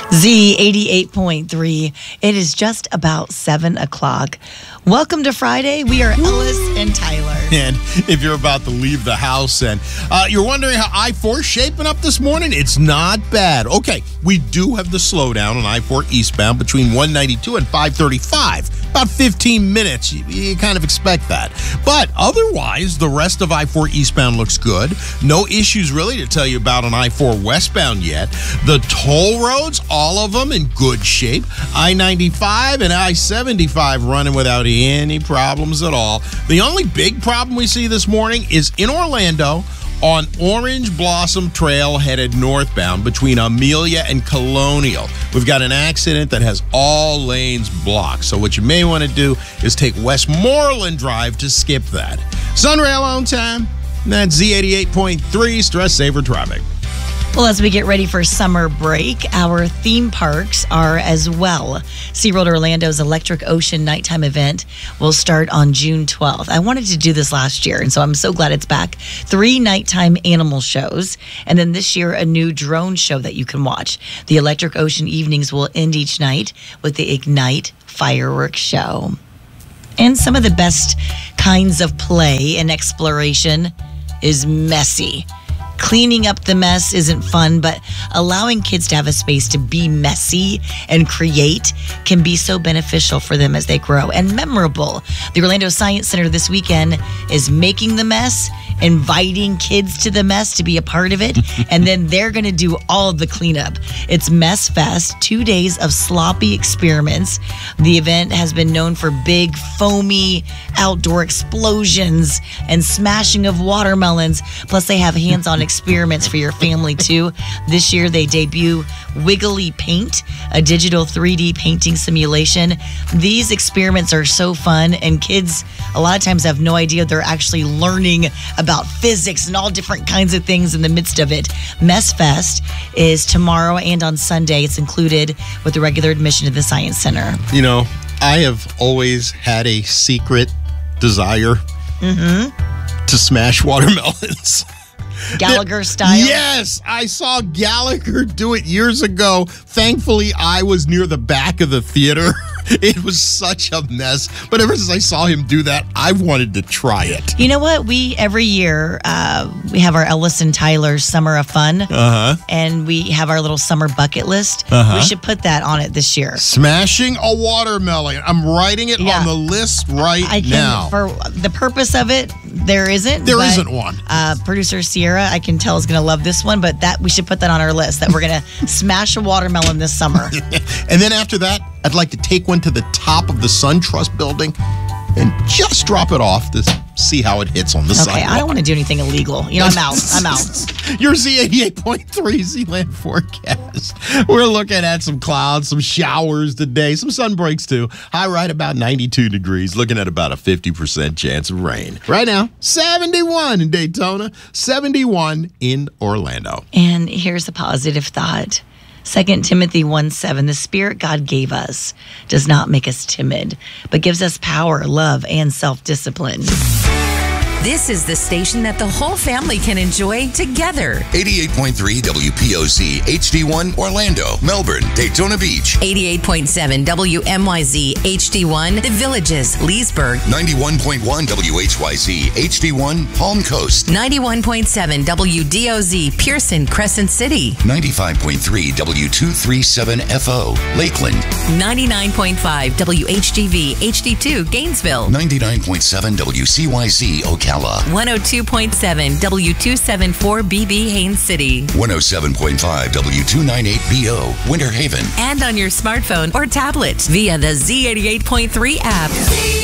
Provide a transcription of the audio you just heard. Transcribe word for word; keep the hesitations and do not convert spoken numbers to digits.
Z eighty-eight point three. It is just about seven o'clock. Welcome to Friday. We are Ellis and Tyler. And if you're about to leave the house and uh, you're wondering how I four is shaping up this morning, it's not bad. Okay, we do have the slowdown on I four eastbound between one ninety-two and five thirty-five. About fifteen minutes. You, you kind of expect that. But otherwise, the rest of I four eastbound looks good. No issues really to tell you about on I four westbound yet. The toll roads, all of them in good shape. I ninety-five and I seventy-five running without any problems at all. The only big problem we see this morning is in Orlando on Orange Blossom Trail headed northbound between Amelia and Colonial. We've got an accident that has all lanes blocked. So what you may want to do is take Westmoreland Drive to skip that. Sunrail on time. That's Z eighty-eight point three, stress saver traffic. Well, as we get ready for summer break, our theme parks are as well. SeaWorld Orlando's Electric Ocean nighttime event will start on June twelfth. I wanted to do this last year, and so I'm so glad it's back. Three nighttime animal shows, and then this year, a new drone show that you can watch. The Electric Ocean evenings will end each night with the Ignite fireworks show. And some of the best kinds of play and exploration is messy. Cleaning up the mess isn't fun, but allowing kids to have a space to be messy and create can be so beneficial for them as they grow and memorable. The Orlando Science Center this weekend is making the mess, inviting kids to the mess to be a part of it, and then they're going to do all of the cleanup. It's Mess Fest, two days of sloppy experiments. The event has been known for big, foamy outdoor explosions and smashing of watermelons. Plus, they have hands-on experiments for your family too. This year they debut Wiggly Paint, a digital three D painting simulation. These experiments are so fun, and kids a lot of times have no idea they're actually learning about physics and all different kinds of things in the midst of it. Mess Fest is tomorrow and on Sunday. It's included with the regular admission to the Science Center. You know, I have always had a secret desire mm-hmm. to smash watermelons. Gallagher style? Yes, I saw Gallagher do it years ago. Thankfully, I was near the back of the theater. It was such a mess. But ever since I saw him do that, I've wanted to try it. You know what? We, every year, uh, we have our Ellis and Tyler Summer of Fun. Uh-huh. And we have our little summer bucket list. Uh-huh. We should put that on it this year. Smashing a watermelon. I'm writing it yeah. on the list right I can, now. For the purpose of it, there isn't. There but, isn't one. Uh, producer Sierra, I can tell, is going to love this one, but that we should put that on our list, that we're going to smash a watermelon this summer. And then after that, I'd like to take one to the top of the SunTrust building and just drop it off to see how it hits on the okay, sidewalk. I don't want to do anything illegal. You know, I'm out. I'm out. Your Z eighty-eight point three Z-Land forecast. We're looking at some clouds, some showers today, some sun breaks too. High right about ninety-two degrees, looking at about a fifty percent chance of rain. Right now, seventy-one in Daytona, seventy-one in Orlando. And here's a positive thought. Second Timothy one seven, the Spirit God gave us does not make us timid, but gives us power, love, and self-discipline. This is the station that the whole family can enjoy together. eighty-eight point three W P O Z H D one Orlando, Melbourne, Daytona Beach. eighty-eight point seven W M Y Z H D one The Villages, Leesburg. ninety-one point one W H Y Z H D one Palm Coast. ninety-one point seven W D O Z Pearson, Crescent City. ninety-five point three W two thirty-seven F O Lakeland. ninety-nine point five W H G V H D two Gainesville. ninety-nine point seven W C Y Z Ocala. one oh two point seven W two seventy-four B B Haines City. one oh seven point five W two ninety-eight B O Winter Haven. And on your smartphone or tablet via the Z eighty-eight point three app.